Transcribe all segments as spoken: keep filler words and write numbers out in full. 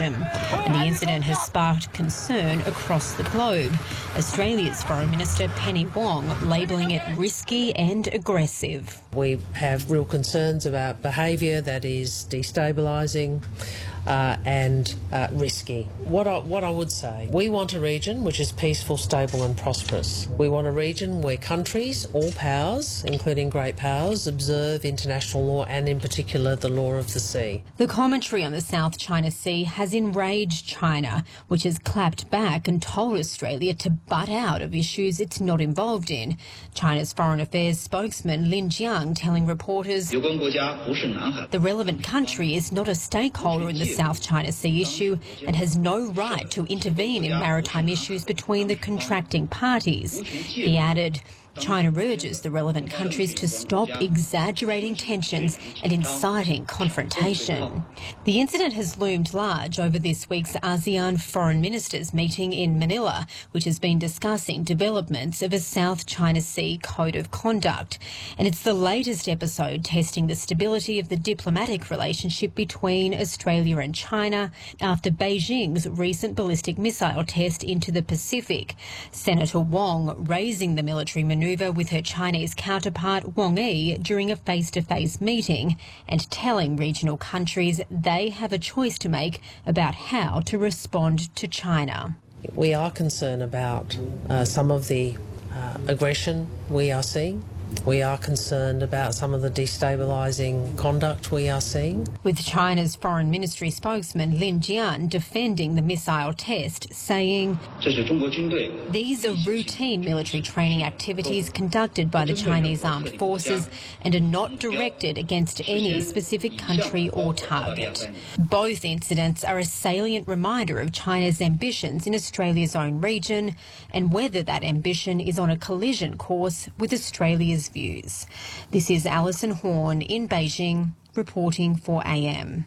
proliferation. And the incident has sparked concern across the globe. Australia's Foreign Minister Penny Wong labelling it risky and aggressive. We have real concerns about behaviour that is destabilising uh, and uh, risky. What I, what I would say, we want a region which is peaceful, stable and prosperous. We want a region where countries, all powers, including great powers, observe international law and in particular the law of the sea. The commentary on the South China Sea has enraged China, which has clapped back and told Australia to butt out of issues it's not involved in. China's Foreign Affairs spokesman Lin Jiang telling reporters the relevant country is not a stakeholder in the South China Sea issue and has no right to intervene in maritime issues between the contracting parties. He added, China urges the relevant countries to stop exaggerating tensions and inciting confrontation. The incident has loomed large over this week's ASEAN Foreign Ministers meeting in Manila, which has been discussing developments of a South China Sea Code of Conduct. And it's the latest episode testing the stability of the diplomatic relationship between Australia and China after Beijing's recent ballistic missile test into the Pacific. Senator Wong raising the military manoeuvre with her Chinese counterpart Wang Yi during a face-to-face meeting and telling regional countries they have a choice to make about how to respond to China. We are concerned about uh, some of the uh, aggression we are seeing. We are concerned about some of the destabilising conduct we are seeing. With China's Foreign Ministry spokesman Lin Jian defending the missile test, saying these are routine military training activities conducted by the Chinese armed forces and are not directed against any specific country or target. Both incidents are a salient reminder of China's ambitions in Australia's own region and whether that ambition is on a collision course with Australia's views. This is Alison Horn in Beijing, reporting for A M.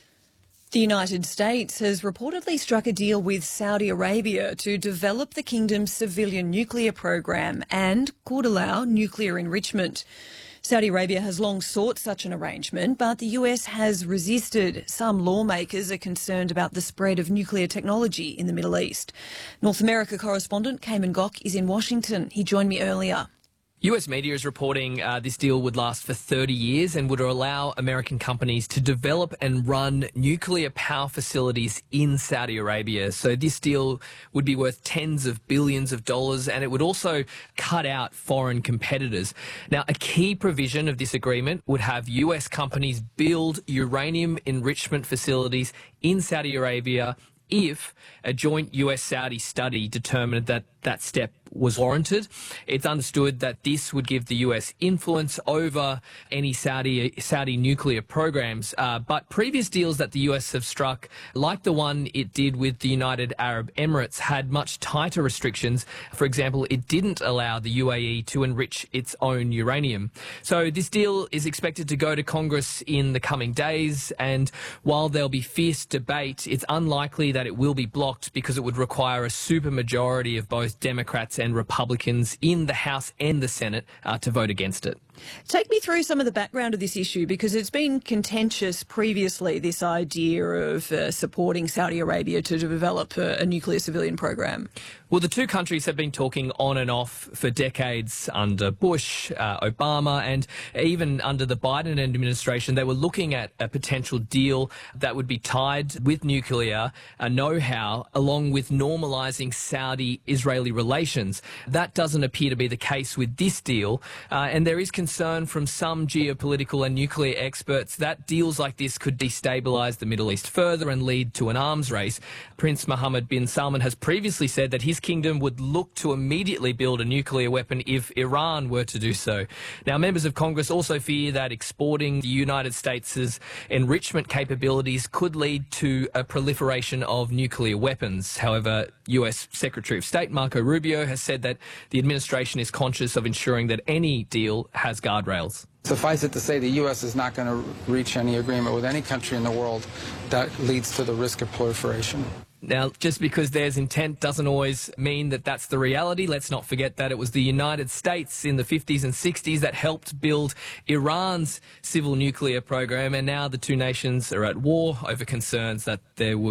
The United States has reportedly struck a deal with Saudi Arabia to develop the kingdom's civilian nuclear program and could allow nuclear enrichment. Saudi Arabia has long sought such an arrangement, but the U S has resisted. Some lawmakers are concerned about the spread of nuclear technology in the Middle East. North America correspondent Cayman Gok is in Washington. He joined me earlier. U S media is reporting uh, this deal would last for thirty years and would allow American companies to develop and run nuclear power facilities in Saudi Arabia. So this deal would be worth tens of billions of dollars, and it would also cut out foreign competitors. Now, a key provision of this agreement would have U S companies build uranium enrichment facilities in Saudi Arabia if a joint U S-Saudi study determined that that step was warranted. It's understood that this would give the U S influence over any Saudi Saudi nuclear programs. Uh, but previous deals that the U S have struck, like the one it did with the United Arab Emirates, had much tighter restrictions. For example, it didn't allow the U A E to enrich its own uranium. So this deal is expected to go to Congress in the coming days, and while there'll be fierce debate, it's unlikely that it will be blocked because it would require a supermajority of both Democrats and Republicans in the House and the Senate uh, to vote against it. Take me through some of the background of this issue, because it's been contentious previously, this idea of uh, supporting Saudi Arabia to develop a, a nuclear civilian program. Well, the two countries have been talking on and off for decades under Bush, uh, Obama, and even under the Biden administration. They were looking at a potential deal that would be tied with nuclear uh, know-how, along with normalising Saudi-Israeli relations. That doesn't appear to be the case with this deal, uh, and there is concern from some geopolitical and nuclear experts that deals like this could destabilise the Middle East further and lead to an arms race. Prince Mohammed bin Salman has previously said that his kingdom would look to immediately build a nuclear weapon if Iran were to do so. Now, members of Congress also fear that exporting the United States' enrichment capabilities could lead to a proliferation of nuclear weapons. However, U S Secretary of State Marco Rubio has said that the administration is conscious of ensuring that any deal has guardrails. Suffice it to say, the U S is not going to reach any agreement with any country in the world that leads to the risk of proliferation. Now, just because there's intent doesn't always mean that that's the reality. Let's not forget that it was the United States in the fifties and sixties that helped build Iran's civil nuclear program, and now the two nations are at war over concerns that there will